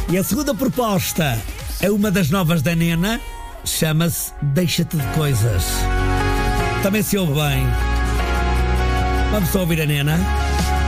E a segunda proposta é uma das novas da Nena, chama-se Deixa-te de Coisas. Também se ouve bem. Vamos só ouvir a Nena.